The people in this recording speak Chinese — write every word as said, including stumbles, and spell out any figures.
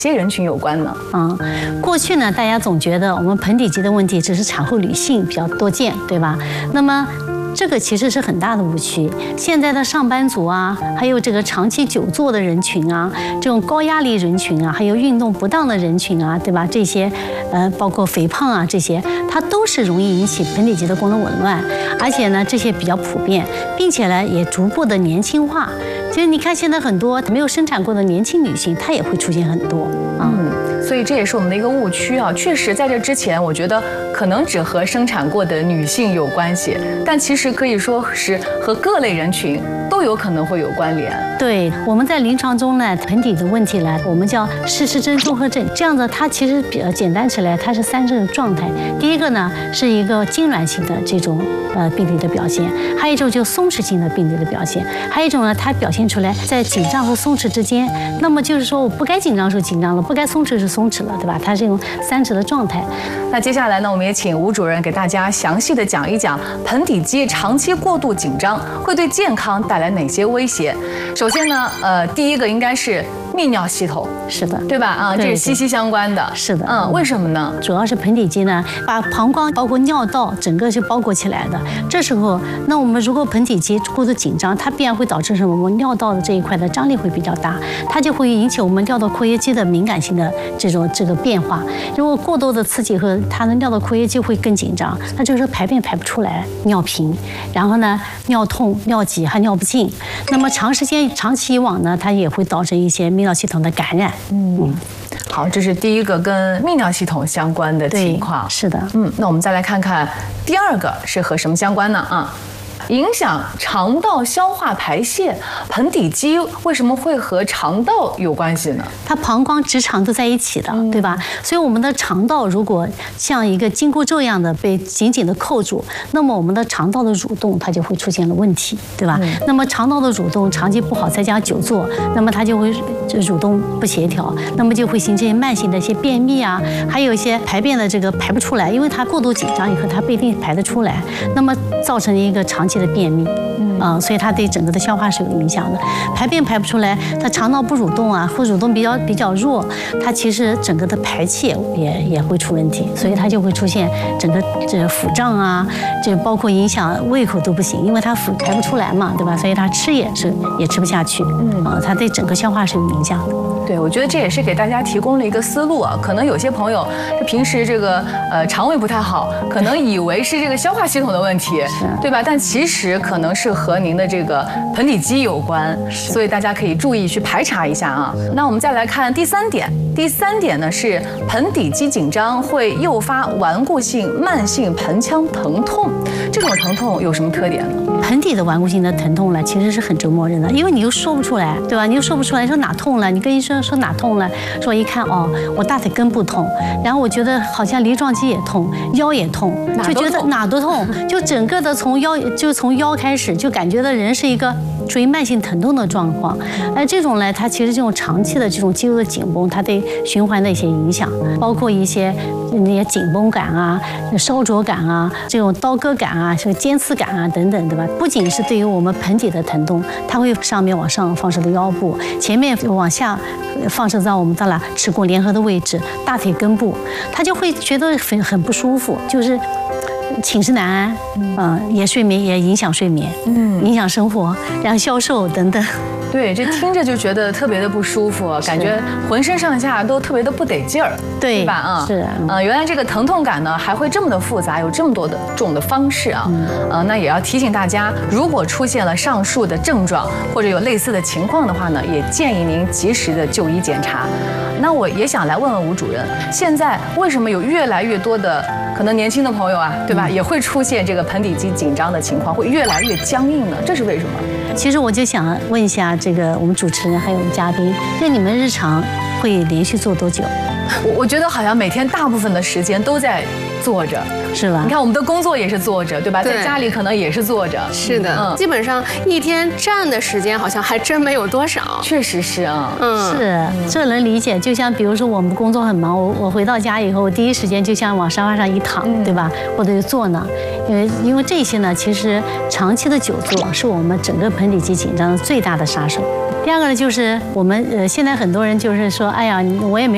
些人群有关呢？ 嗯，过去呢，大家总觉得我们盆底肌的问题只是产后女性比较多见，对吧？那么这个其实是很大的误区。现在的上班族啊，还有这个长期久坐的人群啊，这种高压力人群啊，还有运动不当的人群啊，对吧？这些，呃，包括肥胖啊这些，它都是容易引起盆底肌的功能紊乱，而且呢，这些比较普遍，并且呢，也逐步的年轻化。其实你看，现在很多没有生产过的年轻女性，她也会出现很多啊。 嗯，所以这也是我们的一个误区啊。确实，在这之前，我觉得可能只和生产过的女性有关系，但其实可以说是和各类人群都有可能会有关联。 对，我们在临床中呢，盆底的问题呢，我们叫失失真综合症。这样子，它其实比较简单起来，它是三种状态。第一个呢，是一个痉挛性的这种呃病理的表现，还有一种就松弛性的病理的表现，还有一种呢，它表现出来在紧张和松弛之间。那么就是说，我不该紧张是紧张了，不该松弛是松弛了，对吧？它是一种三者的状态。 那接下来呢，我们也请吴主任给大家详细的讲一讲盆底肌长期过度紧张会对健康带来哪些威胁。首先呢，呃，第一个应该是泌尿系统， 是的， 对吧？啊，这是息息相关的。 是的， 嗯，为什么呢？ 主要是盆底肌呢，把膀胱包括尿道整个是包裹起来的。这时候，那我们如果盆底肌过度紧张，它必然会导致什么？我们尿道的这一块的张力会比较大，它就会引起我们尿道括约肌的敏感性的这种这个变化。如果过多的刺激和它的尿道括约肌会更紧张，那这个时候排便排不出来，尿频，然后呢，尿痛、尿急还尿不尽。那么长时间、长期以往呢，它也会导致一些泌尿系统的感染。 嗯，好，这是第一个跟泌尿系统相关的情况。 是的， 嗯，那我们再来看看第二个是和什么相关呢？啊。影响肠道消化排泄，盆底肌为什么会和肠道有关系呢？ 它膀胱、直肠都在一起的，对吧？所以我们的肠道如果像一个紧箍咒一样的被紧紧的扣住，那么我们的肠道的蠕动它就会出现了问题，对吧？嗯、那么肠道的蠕动长期不好，再加上久坐，那么它就会蠕动不协调，那么就会形成慢性的一些便秘啊，还有一些排便的这个排不出来，因为它过度紧张以后它不一定排得出来，那么造成一个长期的便秘，嗯啊，所以它对整个的消化是有影响的。排便排不出来，它肠道不蠕动啊，或蠕动比较比较弱，它其实整个的排泄也也会出问题，所以它就会出现整个这腹胀啊，这包括影响胃口都不行，因为它腹排不出来嘛，对吧？所以它吃也是也吃不下去，嗯啊，它对整个消化是有影响的。 对，我觉得这也是给大家提供了一个思路啊。可能有些朋友平时这个呃肠胃不太好，可能以为是这个消化系统的问题，对吧？但其实可能是和您的这个盆底肌有关，所以大家可以注意去排查一下啊。那我们再来看第三点，第三点呢是盆底肌紧张会诱发顽固性慢性盆腔疼痛，这种疼痛有什么特点呢？ 盆底的顽固性的疼痛呢，其实是很折磨人的，因为你又说不出来，对吧？你又说不出来，说哪痛了？你跟医生说哪痛了？说一看哦，我大腿根部痛，然后我觉得好像梨状肌也痛，腰也痛，就觉得哪都痛，就整个的从腰就从腰开始，就感觉到人是一个属于慢性疼痛的状况。而这种呢，它其实这种长期的这种肌肉的紧绷，它对循环的一些影响，包括一些那些紧绷感啊、烧灼感啊、这种刀割感啊、这个尖刺感啊等等，对吧？不仅是对于我们盆底的疼痛，它会上面往上放射到腰部，前面往下放射到我们到了耻骨联合的位置，大腿根部，它就会觉得很很不舒服，就是寝食难安，嗯、呃，也睡眠也影响睡眠，嗯，影响生活，然后消瘦等等。 对，这听着就觉得特别的不舒服，感觉浑身上下都特别的不得劲儿， 对， 对吧？啊， 是， 呃，原来这个疼痛感呢还会这么的复杂，有这么多的种的方式啊，嗯、呃，那也要提醒大家，如果出现了上述的症状或者有类似的情况的话呢，也建议您及时的就医检查。那我也想来问问吴主任，现在为什么有越来越多的可能年轻的朋友啊，对吧，嗯、也会出现这个盆底肌紧张的情况，会越来越僵硬呢？这是为什么？ 其实我就想问一下这个我们主持人还有我们嘉宾，那你们日常会连续做多久？ 我我觉得好像每天大部分的时间都在坐着， 是吧？ 你看我们的工作也是坐着，对吧？ 对， 在家里可能也是坐着。 是的，嗯、基本上一天站的时间好像还真没有多少。 确实是啊， 嗯，是，这能理解。就像比如说我们工作很忙，我我回到家以后，第一时间就像往沙发上一躺，嗯、对吧？或者就坐那，因为因为这些呢，其实长期的久坐是我们整个盆底肌紧张的最大的杀手。第二个呢，就是我们呃现在很多人就是说，哎呀，我也没。